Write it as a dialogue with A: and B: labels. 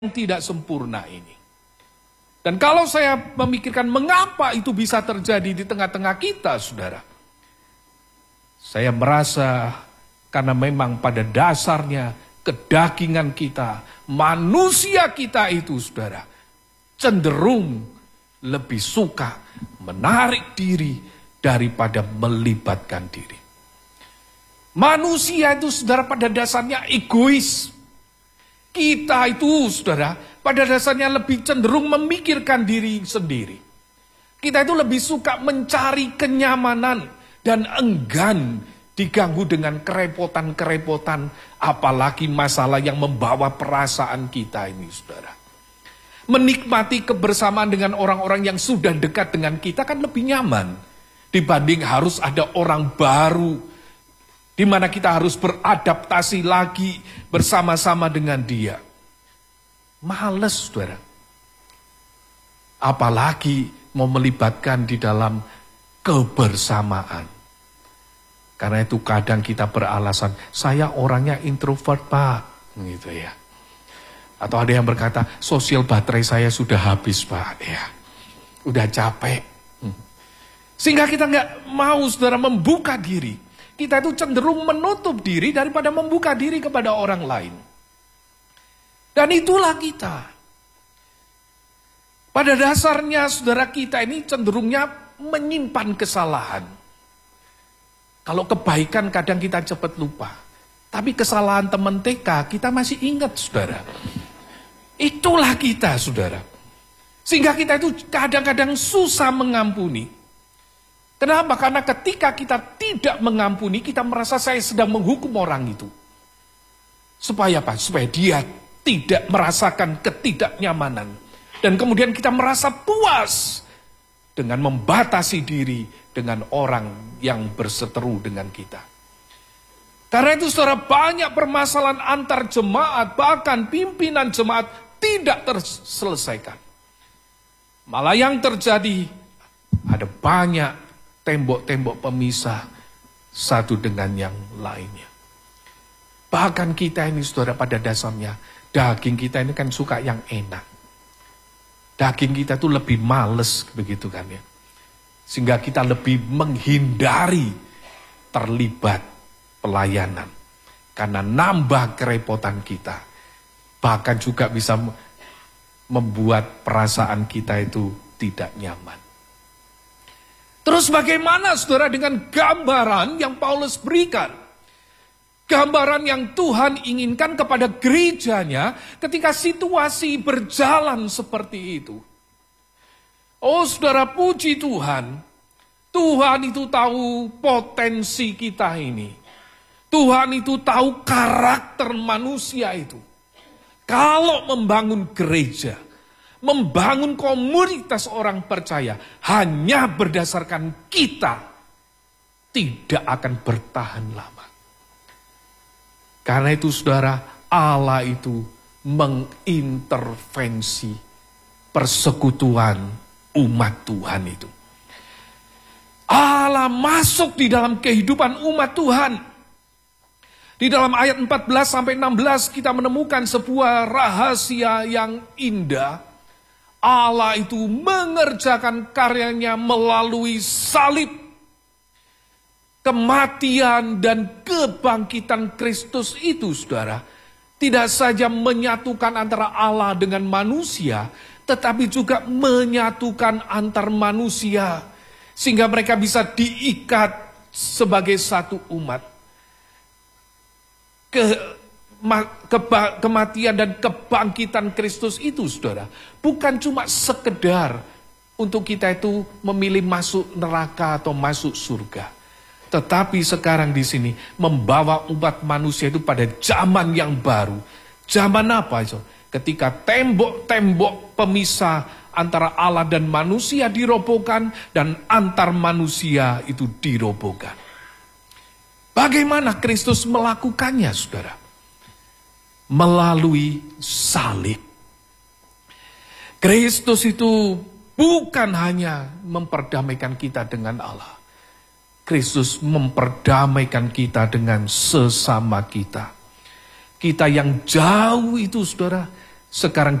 A: tidak sempurna ini. Dan kalau saya memikirkan mengapa itu bisa terjadi di tengah-tengah kita, saudara. Saya merasa karena memang pada dasarnya kedagingan kita, manusia kita itu, saudara, cenderung lebih suka menarik diri daripada melibatkan diri. Manusia itu, saudara, pada dasarnya egois. Kita itu, saudara, pada dasarnya lebih cenderung memikirkan diri sendiri. Kita itu lebih suka mencari kenyamanan dan enggan diganggu dengan kerepotan-kerepotan, apalagi masalah yang membawa perasaan kita ini, saudara. Menikmati kebersamaan dengan orang-orang yang sudah dekat dengan kita kan lebih nyaman dibanding harus ada orang baru di mana kita harus beradaptasi lagi bersama-sama dengan dia. Males, saudara. Apalagi mau melibatkan di dalam kebersamaan. Karena itu kadang kita beralasan, saya orangnya introvert, Pak. Gitu ya. Atau ada yang berkata, sosial baterai saya sudah habis, Pak. Ya, udah capek. Sehingga kita nggak mau, saudara, membuka diri. Kita itu cenderung menutup diri daripada membuka diri kepada orang lain. Dan itulah kita. Pada dasarnya, saudara, kita ini cenderungnya menyimpan kesalahan. Kalau kebaikan kadang kita cepat lupa. Tapi kesalahan teman TK kita masih ingat, saudara. Itulah kita, saudara. Sehingga kita itu kadang-kadang susah mengampuni. Kenapa? Karena ketika kita tidak mengampuni, kita merasa saya sedang menghukum orang itu. Supaya apa? Supaya dia tidak merasakan ketidaknyamanan. Dan kemudian kita merasa puas dengan membatasi diri dengan orang yang berseteru dengan kita. Karena itu, saudara, banyak permasalahan antar jemaat, bahkan pimpinan jemaat tidak terselesaikan. Malah yang terjadi, ada banyak tembok-tembok pemisah satu dengan yang lainnya. Bahkan kita ini, saudara, pada dasarnya daging kita ini kan suka yang enak. Daging kita tuh lebih males begitu kan ya. Sehingga kita lebih menghindari terlibat pelayanan. Karena nambah kerepotan kita. Bahkan juga bisa membuat perasaan kita itu tidak nyaman. Terus bagaimana, saudara, dengan gambaran yang Paulus berikan? Gambaran yang Tuhan inginkan kepada gerejanya ketika situasi berjalan seperti itu. Oh, saudara, puji Tuhan. Tuhan itu tahu potensi kita ini. Tuhan itu tahu karakter manusia itu. Kalau membangun gereja, membangun komunitas orang percaya hanya berdasarkan kita, tidak akan bertahan lama. Karena itu, saudara, Allah itu mengintervensi persekutuan umat Tuhan itu. Allah masuk di dalam kehidupan umat Tuhan. Di dalam ayat 14-16 kita menemukan sebuah rahasia yang indah. Allah itu mengerjakan karyanya melalui salib, kematian dan kebangkitan Kristus itu, saudara, tidak saja menyatukan antara Allah dengan manusia, tetapi juga menyatukan antar manusia, sehingga mereka bisa diikat sebagai satu umat. Kematian dan kebangkitan Kristus itu, saudara, bukan cuma sekedar untuk kita itu memilih masuk neraka atau masuk surga. Tetapi sekarang di sini membawa umat manusia itu pada zaman yang baru. Zaman apa itu? Ketika tembok-tembok pemisah antara Allah dan manusia dirobohkan dan antar manusia itu dirobohkan. Bagaimana Kristus melakukannya, saudara? Melalui salib. Kristus itu bukan hanya memperdamaikan kita dengan Allah. Kristus memperdamaikan kita dengan sesama kita. Kita yang jauh itu, saudara, Sekarang